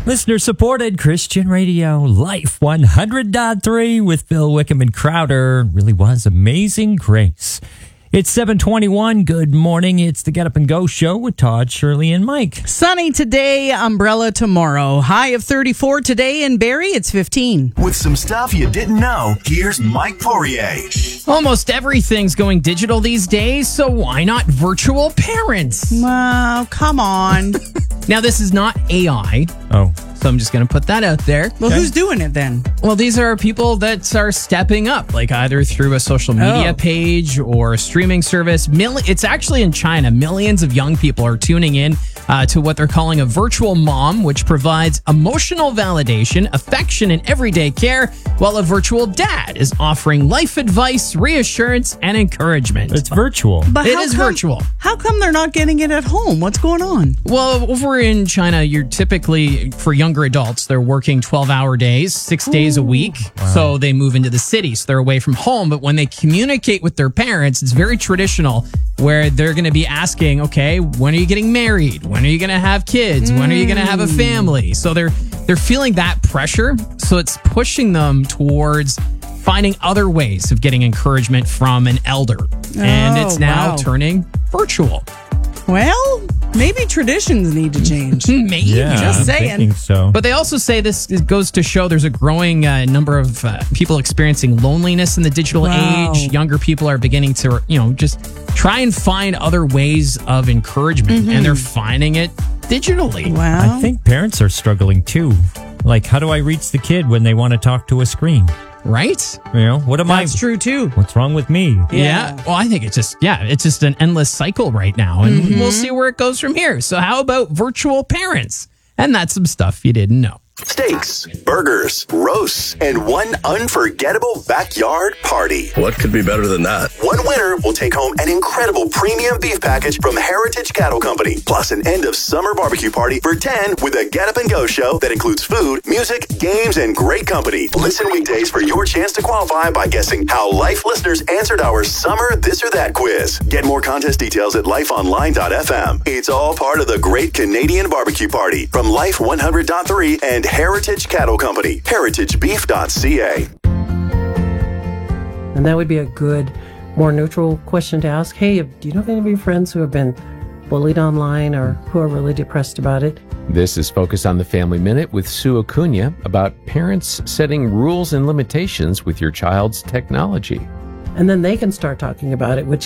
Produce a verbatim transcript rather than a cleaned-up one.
Listener supported Christian radio, Life one hundred point three with Phil Wickham and Crowder. Really was Amazing Grace. It's seven twenty-one. Good morning. It's the Get Up and Go show with Todd, Shirley, and Mike. Sunny today, umbrella tomorrow. High of thirty-four today in Barrie, it's fifteen. With some stuff you didn't know, here's Mike Poirier. Almost everything's going digital these days, so why not virtual parents? Well, come on. Now, this is not A I, Oh, so I'm just going to put that out there. Well, who's doing it then? Well, these are people that are stepping up, like either through a social media Oh. page or a streaming service. Mil- it's actually in China. Millions of young people are tuning in uh, to what they're calling a virtual mom, which provides emotional validation, affection, and everyday care, while a virtual dad is offering life advice, reassurance, and encouragement. it's virtual. But It how is come- virtual. How come they're not getting it at home? What's going on? Well, over in China, you're typically, for younger adults, they're working twelve-hour days, six days a week. So they move into the city, so they're away from home. But when they communicate with their parents, it's very traditional, where they're going to be asking, okay, when are you getting married? When are you going to have kids? When are you going to have a family? So they're they're feeling that pressure. So it's pushing them towards finding other ways of getting encouragement from an elder. And it's Oh, now wow. turning virtual. Well, maybe traditions need to change. Maybe. Yeah, Just I'm saying. thinking so. But they also say this goes to show there's a growing uh, number of uh, people experiencing loneliness in the digital Wow. age. Younger people are beginning to, you know, just try and find other ways of encouragement, and they're finding it digitally. Wow. I think parents are struggling too. Like, how do I reach the kid when they want to talk to a screen? Right? You know, what am That's I? true, too. What's wrong with me? Yeah. Yeah. Well, I think it's just, yeah, it's just an endless cycle right now, and we'll see where it goes from here. So, how about virtual parents? And that's some stuff you didn't know. Steaks, burgers, roasts, and one unforgettable backyard party. What could be better than that? One winner will take home an incredible premium beef package from Heritage Cattle Company, plus an end of summer barbecue party for ten with a Get Up and Go show that includes food, music, games, and great company. Listen weekdays for your chance to qualify by guessing how Life listeners answered our summer this or that quiz. Get more contest details at life online dot f m. It's all part of the Great Canadian Barbecue Party from Life one hundred point three and Heritage Cattle Company, heritage beef dot c a. And that would be a good, more neutral question to ask. Hey, do you know any of your friends who have been bullied online or who are really depressed about it? This is Focus on the Family Minute with Sue Acuna about parents setting rules and limitations with your child's technology. And then they can start talking about it, which